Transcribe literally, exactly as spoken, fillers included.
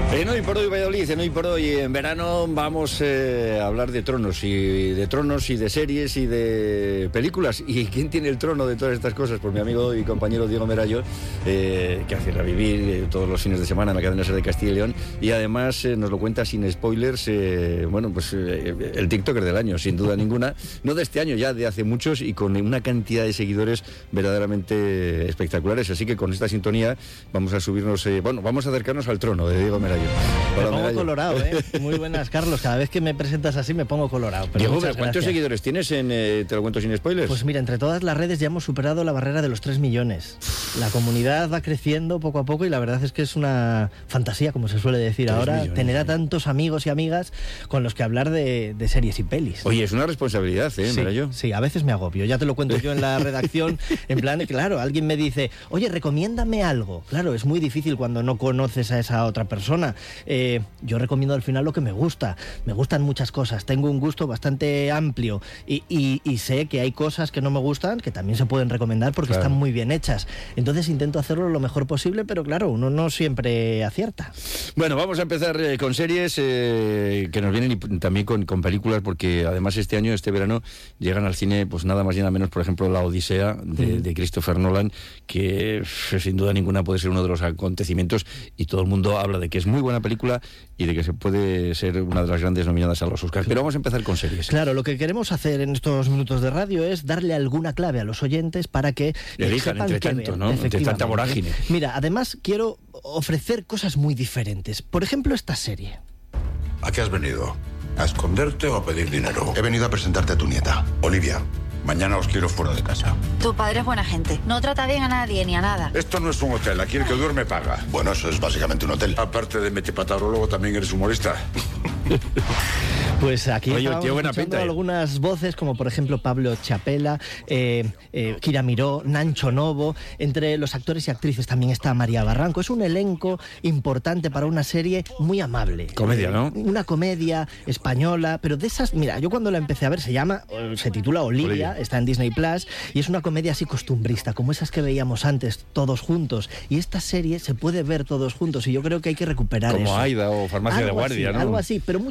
En Hoy por Hoy Valladolid, en Hoy por Hoy en verano vamos eh, a hablar de tronos y de tronos y de series y de películas. ¿Y quién tiene el trono de todas estas cosas? Pues mi amigo y compañero Diego Merallo, eh, que hace revivir eh, todos los fines de semana en la cadena SER de Castilla y León, y además eh, nos lo cuenta sin spoilers, eh, bueno, pues eh, el TikToker del año, sin duda ninguna, no de este año, ya de hace muchos, y con una cantidad de seguidores verdaderamente espectaculares. Así que con esta sintonía vamos a subirnos, eh, bueno, vamos a acercarnos al trono de Diego Merallo. Me pongo Merallo. colorado, ¿eh? Muy buenas, Carlos. Cada vez que me presentas así me pongo colorado. Pero Diego, muchas ¿cuántos gracias. seguidores tienes en eh, Te lo cuento sin spoilers? Pues mira, entre todas las redes ya hemos superado la barrera de los tres millones. La comunidad va creciendo poco a poco y la verdad es que es una fantasía, como se suele decir ahora, millones, tener a tantos amigos y amigas con los que hablar de, de series y pelis. Oye, es una responsabilidad, ¿eh, sí, Merallo? Sí, a veces me agobio. Ya te lo cuento yo en la redacción. En plan, claro, alguien me dice, oye, recomiéndame algo. Claro, es muy difícil cuando no conoces a esa otra persona. Eh, yo recomiendo al final lo que me gusta. Me gustan muchas cosas. Tengo un gusto bastante amplio y, y, y sé que hay cosas que no me gustan que también se pueden recomendar porque claro, están muy bien hechas. Entonces intento hacerlo lo mejor posible, pero claro, uno no siempre acierta. Bueno, vamos a empezar eh, con series eh, que nos vienen y también con, con películas, porque además este año, este verano, llegan al cine pues nada más y nada menos, por ejemplo, La Odisea de, mm. de Christopher Nolan, que sin duda ninguna puede ser uno de los acontecimientos, y todo el mundo habla de que es muy buena película y de que se puede ser una de las grandes nominadas a los Oscars. Pero vamos a empezar con series. Claro, lo que queremos hacer en estos minutos de radio es darle alguna clave a los oyentes para que elijan entre tanto, ¿no? Entre tanta vorágine. Mira, además quiero ofrecer cosas muy diferentes. Por ejemplo, esta serie. ¿A qué has venido? ¿A esconderte o a pedir dinero? He venido a presentarte a tu nieta, Olivia. Mañana os quiero fuera de casa. Tu padre es buena gente. No trata bien a nadie ni a nada. Esto no es un hotel. Aquí el que duerme paga. Bueno, eso es básicamente un hotel. Aparte de metepatarólogo, también eres humorista. Pues aquí Oye, estamos buena escuchando pinta, algunas voces, como por ejemplo Pablo Chapela, eh, eh, Kira Miró, Nancho Novo. Entre los actores y actrices también está María Barranco. Es un elenco importante para una serie muy amable. Comedia, ¿no? Una comedia española, pero de esas... Mira, yo cuando la empecé a ver, se llama, se titula Olivia, Olivia. Está en Disney Plus, y es una comedia así costumbrista, como esas que veíamos antes, todos juntos. Y esta serie se puede ver todos juntos, y yo creo que hay que recuperar como eso. Como Aida o Farmacia algo de Guardia, así, ¿no? Algo así, pero